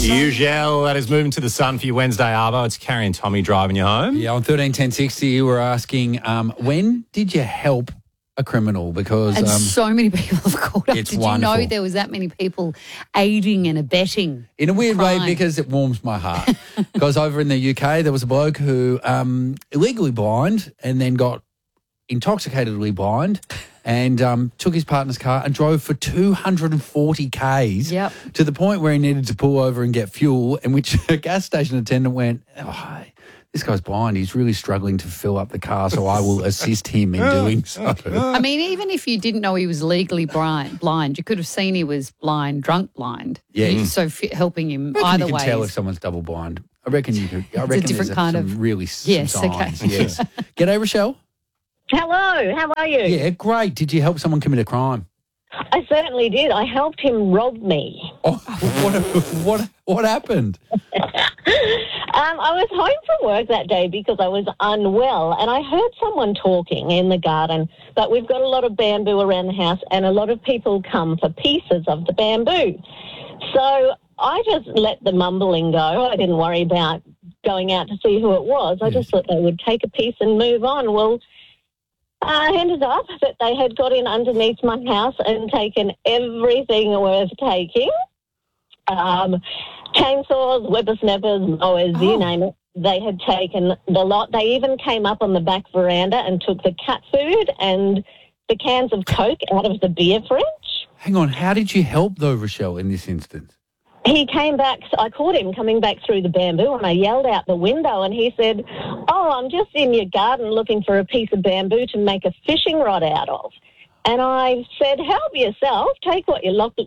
Usual, that is moving to the sun for your Wednesday, Arvo. It's Carrie and Tommy driving you home. Yeah, on 131060, you were asking, when did you help a criminal? Because And so many people have called up. it's Did wonderful. you know there was that many people aiding and abetting? in a weird crime? way, because it warms my heart. Because over in the UK, there was a bloke who illegally blind and then got intoxicatedly blind and took his partner's car and drove for 240 Ks Yep. to the point where he needed to pull over and get fuel, in which a gas station attendant went, oh, this guy's blind. He's really struggling to fill up the car, so I will assist him in doing so. I mean, even if you didn't know he was legally blind, you could have seen he was blind, drunk blind. Yeah. So helping him I reckon either you can way. tell if someone's double blind. I reckon you could. I reckon different there's kind some of- really Yes, some okay. signs. Yes. G'day, Rochelle. Hello, how are you? Yeah, great. Did you help someone commit a crime? I certainly did. I helped him rob me. Oh, what happened? I was home from work that day because I was unwell, and I heard someone talking in the garden. But we've got a lot of bamboo around the house, and a lot of people come for pieces of the bamboo. So I just let the mumbling go. I didn't worry about going out to see who it was. I just thought they would take a piece and move on. Well, I ended up that they had got in underneath my house and taken everything worth taking. Chainsaws, whippersnappers, mowers, you name it. They had taken the lot. They even came up on the back veranda and took the cat food and the cans of Coke out of the beer fridge. Hang on. How did you help, though, Rochelle, in this instance? He came back, I caught him coming back through the bamboo, and I yelled out the window, and he said, oh, I'm just in your garden looking for a piece of bamboo to make a fishing rod out of. And I said, help yourself, take what you want.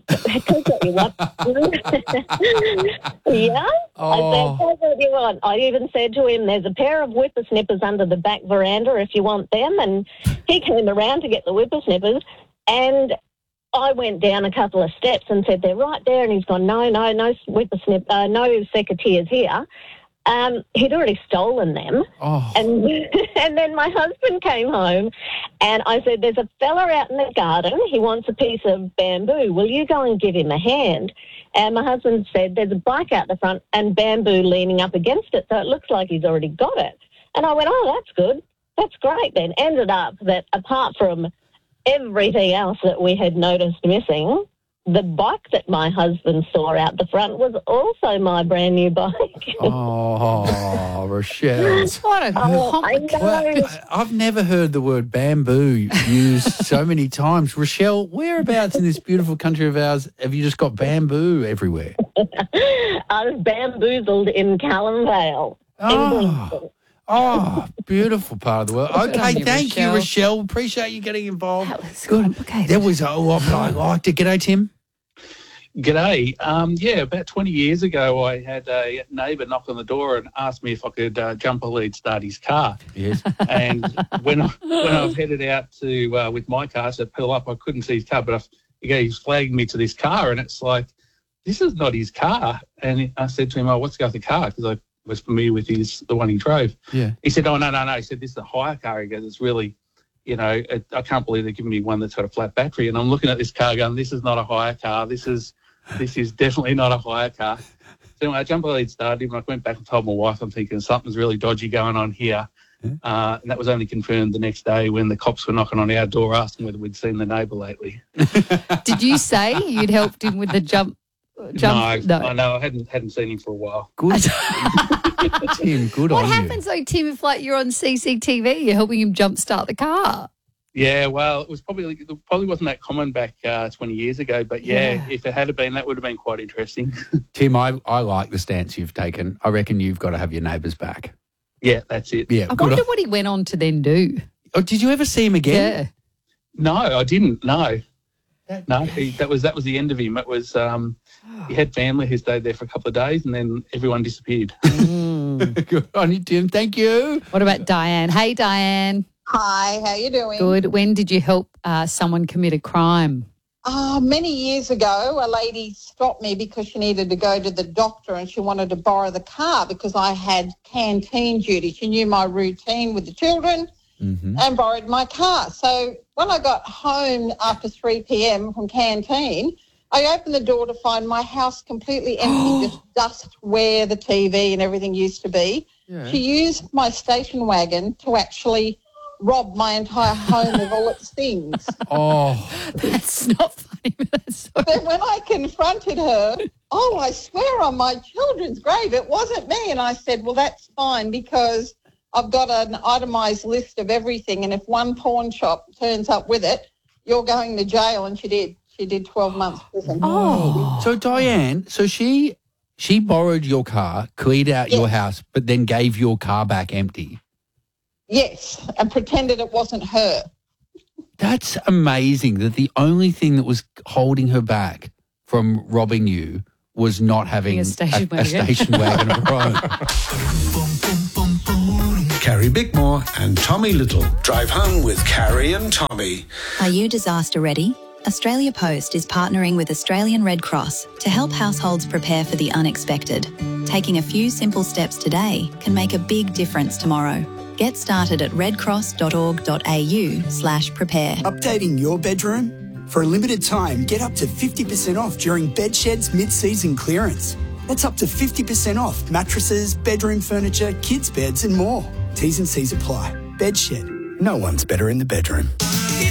Yeah? I said, take what you want. I even said to him, there's a pair of whippersnippers under the back veranda if you want them. And he came around to get the whippersnippers, and I went down a couple of steps and said, they're right there. And he's gone, no whippersnip, no secateurs here. He'd already stolen them. Oh. And then my husband came home and I said, there's a fella out in the garden. He wants a piece of bamboo. Will you go and give him a hand? And my husband said, there's a bike out the front and bamboo leaning up against it. So it looks like he's already got it. And I went, oh, that's good. That's great then. Ended up that apart from everything else that we had noticed missing, the bike that my husband saw out the front was also my brand new bike. Oh, Rochelle. What a I complicated... know. I've never heard the word bamboo used so many times. Rochelle, whereabouts in this beautiful country of ours have you just got bamboo everywhere? I was bamboozled in Callum Vale. Oh, beautiful part of the world. Okay, you, thank you, Rochelle. Rochelle. Appreciate you getting involved. That was complicated. That was a lot, but I liked it. G'day, Tim. G'day. About 20 years ago, I had a neighbour knock on the door and ask me if I could jumper lead start his car. Yes. And when I was headed out to with my car to pull up, I couldn't see his car, but he's flagging me to this car, and it's like, this is not his car. And I said to him, oh, what's going with the car? Because I was familiar with the one he drove. Yeah. He said, oh, no. He said, this is a hire car. He goes, it's really, I can't believe they're giving me one that's got a flat battery. And I'm looking at this car going, this is not a hire car. This is definitely not a hire car. So anyway, I jumper lead started him. I went back and told my wife, I'm thinking something's really dodgy going on here. And that was only confirmed the next day when the cops were knocking on our door asking whether we'd seen the neighbour lately. Did you say you'd helped him with the jump? No, I hadn't seen him for a while. Good. Tim, good What on you. happens though, Tim, if you're on CCTV, you're helping him jumpstart the car? Yeah, well, it probably wasn't that common back 20 years ago, but if it had been, that would have been quite interesting. Tim, I like the stance you've taken. I reckon you've got to have your neighbours back. Yeah, that's it. Yeah. I wonder what he went on to then do. Oh, did you ever see him again? Yeah. No, I didn't. No. That was the end of him. It was he had family who stayed there for a couple of days, and then everyone disappeared. Good on you, Tim. Thank you. What about Diane? Hey, Diane. Hi, how you doing? Good. When did you help someone commit a crime? Many years ago, a lady stopped me because she needed to go to the doctor and she wanted to borrow the car because I had canteen duty. She knew my routine with the children and borrowed my car. So when I got home after 3 p.m. from canteen, I opened the door to find my house completely empty, just dust where the TV and everything used to be. Yeah. She used my station wagon to actually rob my entire home of all its things. Oh, That's not funny, but that's so... But when I confronted her, I swear on my children's grave, it wasn't me. And I said, well, that's fine because I've got an itemised list of everything. And if one pawn shop turns up with it, you're going to jail. And she did. She did 12 months prison. Oh. so Diane, so she borrowed your car, cleared out your house, but then gave your car back empty. Yes, and pretended it wasn't her. That's amazing that the only thing that was holding her back from robbing you was not having A station wagon. station wagon of her own. Carrie Bickmore and Tommy Little drive home with Carrie and Tommy. Are you disaster ready? Australia Post is partnering with Australian Red Cross to help households prepare for the unexpected. Taking a few simple steps today can make a big difference tomorrow. Get started at redcross.org.au/prepare. Updating your bedroom? For a limited time, get up to 50% off during Bedshed's mid-season clearance. That's up to 50% off mattresses, bedroom furniture, kids' beds and more. T's and C's apply. Bedshed. No one's better in the bedroom.